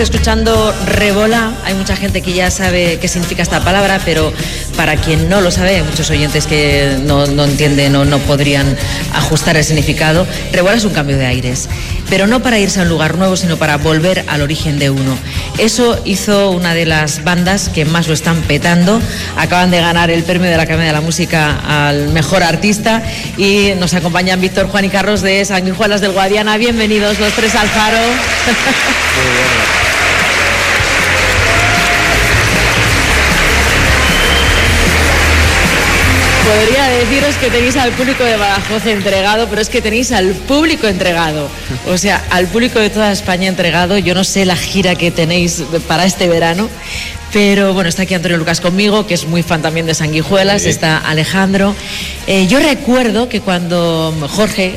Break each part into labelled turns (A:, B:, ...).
A: Escuchando Revolá, hay mucha gente que ya sabe qué significa esta palabra, pero para quien no lo sabe, hay muchos oyentes que no entienden o no podrían ajustar el significado. Revolá es un cambio de aires, pero no para irse a un lugar nuevo, sino para volver al origen de uno. Eso hizo una de las bandas que más lo están petando. Acaban de ganar el premio de la Academia de la Música al mejor artista y nos acompañan Víctor, Juan y Carlos de Sanguijuelas del Guadiana. Bienvenidos los tres al Faro. Muy bien. Podría deciros que tenéis al público de Badajoz entregado, pero es que tenéis al público entregado. O sea, al público de toda España entregado. Yo no sé la gira que tenéis para este verano, pero bueno, está aquí Antonio Lucas conmigo, que es muy fan también de Sanguijuelas, está Alejandro. Yo recuerdo que cuando Jorge,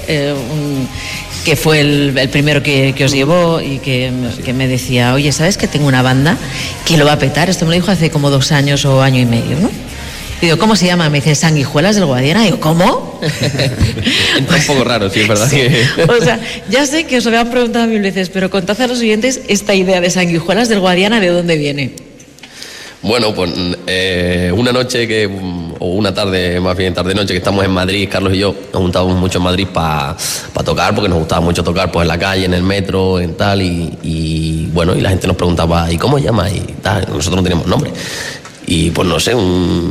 A: que fue el primero que os llevó y que me decía, oye, ¿sabes que tengo una banda que lo va a petar? Esto me lo dijo hace como 2 años o año y medio, ¿no? Digo, ¿cómo se llama? Me dice, Sanguijuelas del Guadiana. Digo, ¿cómo?
B: Entra un poco raro, sí, es verdad. Sí.
A: O sea, ya sé que os lo habían preguntado 1000 veces, pero contad a los oyentes esta idea de Sanguijuelas del Guadiana, ¿de dónde viene?
B: Bueno, pues una noche o una tarde, más bien tarde-noche, que estamos en Madrid, Carlos y yo nos juntábamos mucho en Madrid para tocar, porque nos gustaba mucho tocar pues en la calle, en el metro, en tal, y bueno, y la gente nos preguntaba, ¿y cómo llama? Y tal, nosotros no teníamos nombre. Y pues no sé, en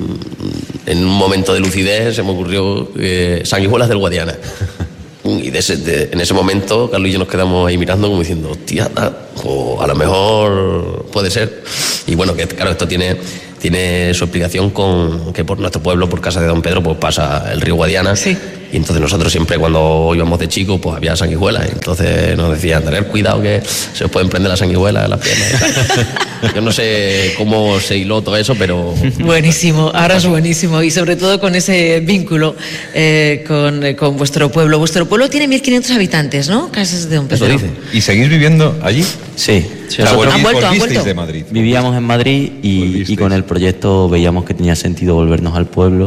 B: un momento de lucidez se me ocurrió Sanguijuelas del Guadiana. Y en ese momento Carlos y yo nos quedamos ahí mirando como diciendo, hostia, o a lo mejor puede ser. Y bueno, que claro, esto tiene su explicación con que por nuestro pueblo, por casa de Don Pedro, pues pasa el río Guadiana. Sí. Y entonces nosotros siempre cuando íbamos de chicos pues había sanguijuelas. Entonces nos decían, tener cuidado que se os pueden prender las sanguijuelas en las piernas. Yo no sé cómo se hiló todo eso, pero...
A: Buenísimo, ahora es buenísimo. Y sobre todo con ese vínculo con vuestro pueblo. Vuestro pueblo tiene 1500 habitantes, ¿no? Casas de Don Pedro.
C: Eso dice. ¿Y seguís viviendo allí?
D: Sí.
A: ¿Han vuelto?
C: De Madrid.
D: Vivíamos en Madrid y con el proyecto veíamos que tenía sentido volvernos al pueblo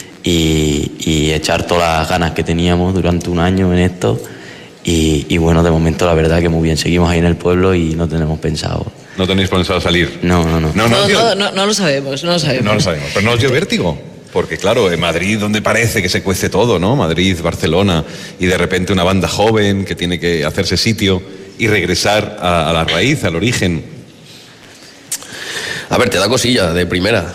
D: y echar todas las ganas que teníamos durante un año en esto. Y bueno, de momento la verdad que muy bien. Seguimos ahí en el pueblo y no tenemos pensado.
C: ¿No tenéis pensado salir?
D: No.
A: No lo sabemos, no lo sabemos.
C: No lo sabemos, pero ¿no os dio vértigo? Porque claro, en Madrid, donde parece que se cuece todo, ¿no? Madrid, Barcelona, y de repente una banda joven que tiene que hacerse sitio y regresar a la raíz, al origen.
B: A ver, te da cosilla, de primera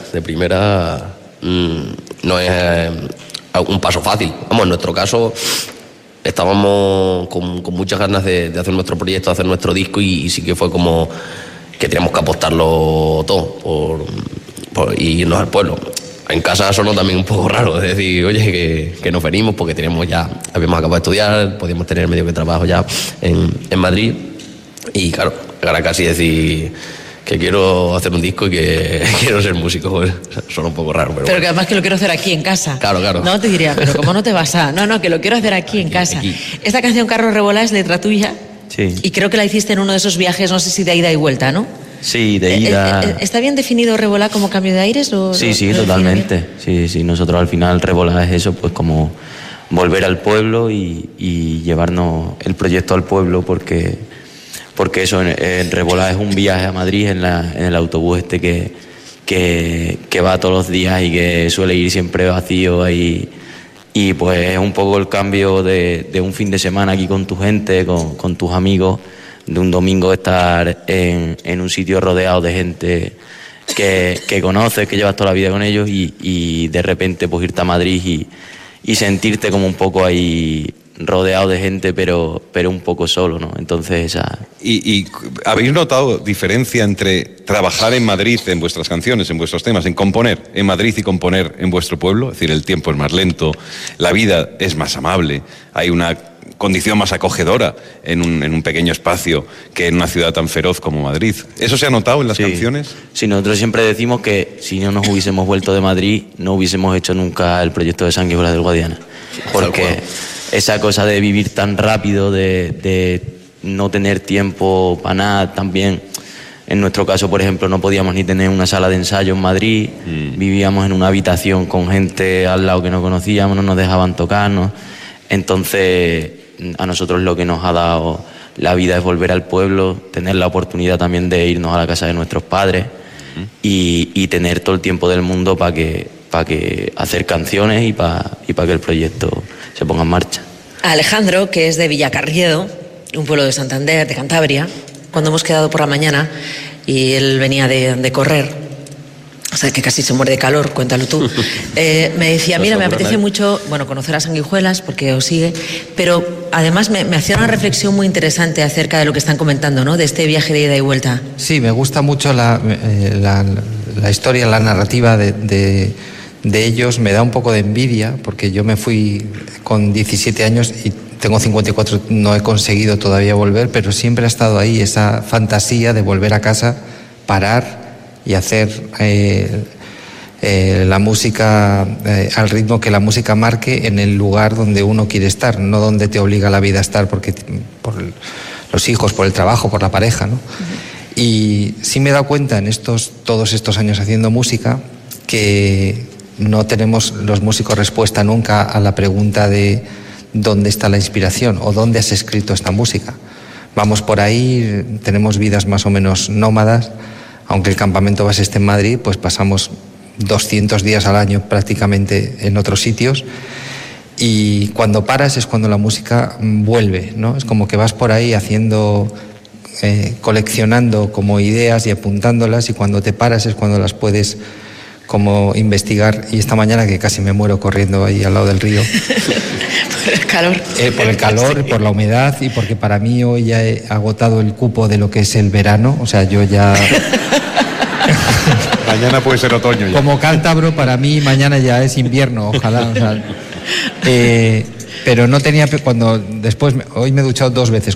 B: no es un paso fácil. Vamos, en nuestro caso estábamos con muchas ganas de hacer nuestro proyecto, de hacer nuestro disco y sí que fue como que teníamos que apostarlo todo por irnos al pueblo. En casa sonó también un poco raro, es decir, oye, que nos venimos porque habíamos acabado de estudiar, podíamos tener medio que trabajo ya en Madrid y claro, ahora casi decir que quiero hacer un disco y que quiero ser músico, pues, suena un poco raro.
A: Pero que además que lo quiero hacer aquí en casa.
B: Claro.
A: No te diría, pero ¿cómo no te vas a...? No, que lo quiero hacer aquí en casa. Aquí. Esta canción, Carlos Revolá, es letra tuya.
D: Sí.
A: Y creo que la hiciste en uno de esos viajes, no sé si de ida y vuelta, ¿no?
D: Sí, de ida...
A: ¿Está bien definido Revolá como cambio de aires?
D: Sí, totalmente. Sí, nosotros al final Revolá es eso, pues como volver al pueblo y llevarnos el proyecto al pueblo porque eso, en Revolá es un viaje a Madrid en el autobús que va todos los días y que suele ir siempre vacío ahí. Y pues es un poco el cambio de un fin de semana aquí con tu gente, con tus amigos, de un domingo estar en un sitio rodeado de gente que conoces, que llevas toda la vida con ellos y de repente pues irte a Madrid y sentirte como un poco ahí rodeado de gente pero un poco solo, ¿no? Entonces esa...
C: ¿Y habéis notado diferencia entre trabajar en Madrid en vuestras canciones, en vuestros temas, en componer en Madrid y componer en vuestro pueblo? Es decir, el tiempo es más lento, la vida es más amable, hay una condición más acogedora en un pequeño espacio que en una ciudad tan feroz como Madrid. ¿Eso se ha notado en las canciones?
D: Sí, nosotros siempre decimos que si no nos hubiésemos vuelto de Madrid no hubiésemos hecho nunca el proyecto de Sanguijuelas del Guadiana, porque esa cosa de vivir tan rápido, de no tener tiempo para nada, también en nuestro caso, por ejemplo, no podíamos ni tener una sala de ensayo en Madrid, vivíamos en una habitación con gente al lado que no conocíamos, no nos dejaban tocarnos. Entonces a nosotros lo que nos ha dado la vida es volver al pueblo, tener la oportunidad también de irnos a la casa de nuestros padres y tener todo el tiempo del mundo para que hacer canciones y para que el proyecto se ponga en marcha.
A: Alejandro, que es de Villacarriedo, un pueblo de Santander, de Cantabria, cuando hemos quedado por la mañana y él venía de correr, o sea, que casi se muere de calor, cuéntalo tú. Me decía, mira, me apetece mucho, conocer a Sanguijuelas porque os sigue, pero además me hacía una reflexión muy interesante acerca de lo que están comentando, ¿no? De este viaje de ida y vuelta.
E: Sí, me gusta mucho la historia, la narrativa de ellos. Me da un poco de envidia porque yo me fui con 17 años y tengo 54, no he conseguido todavía volver, pero siempre ha estado ahí esa fantasía de volver a casa, parar y hacer la música al ritmo que la música marque en el lugar donde uno quiere estar, no donde te obliga la vida a estar por los hijos, por el trabajo, por la pareja, ¿no? Uh-huh. Y sí me he dado cuenta en todos estos años haciendo música que no tenemos los músicos respuesta nunca a la pregunta de dónde está la inspiración o dónde has escrito esta música. Vamos por ahí, tenemos vidas más o menos nómadas. Aunque el campamento base esté en Madrid, pues pasamos 200 días al año prácticamente en otros sitios, y cuando paras es cuando la música vuelve, ¿no? Es como que vas por ahí haciendo, coleccionando como ideas y apuntándolas, y cuando te paras es cuando las puedes como investigar. Y esta mañana que casi me muero corriendo ahí al lado del río.
A: Por el calor.
E: Por el calor, por la humedad, y porque para mí hoy ya he agotado el cupo de lo que es el verano. O sea, yo ya...
C: Mañana puede ser otoño ya.
E: Como cántabro, para mí mañana ya es invierno, ojalá. O sea, pero no tenía... Hoy me he duchado 2 veces.